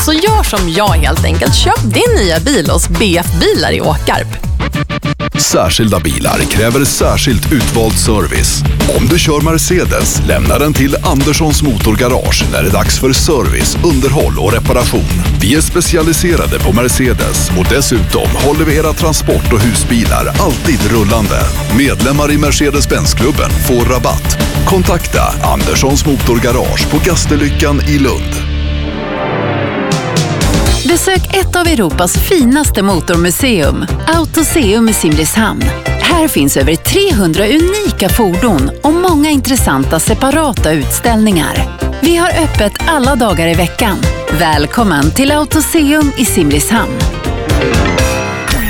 Så gör som jag helt enkelt. Köp din nya bil hos BF Bilar i Åkarp. Särskilda bilar kräver särskilt utvald service. Om du kör Mercedes, lämna den till Anderssons Motorgarage när det är dags för service, underhåll och reparation. Vi är specialiserade på Mercedes och dessutom håller vi era transport- och husbilar alltid rullande. Medlemmar i Mercedes-Benz-klubben får rabatt. Kontakta Anderssons Motorgarage på Gasterlyckan i Lund. Besök ett av Europas finaste motormuseum, Autoseum i Simrishamn. Här finns över 300 unika fordon och många intressanta separata utställningar. Vi har öppet alla dagar i veckan. Välkommen till Autoseum i Simrishamn.